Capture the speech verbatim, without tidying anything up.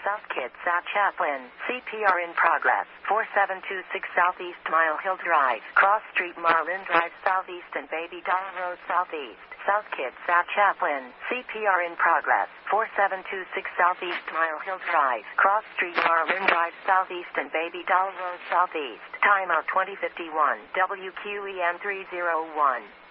South Kitsap Chaplin. C P R in progress. four seven two six Southeast Mile Hill Drive. Cross Street Marlin Drive Southeast and Baby Doll Road Southeast. South Kitsap Chaplin. C P R in progress. four seven two six Southeast Mile Hill Drive. Cross Street Marlin Drive Southeast and Baby Doll Road Southeast. Timeout twenty fifty-one. W Q E M three oh one.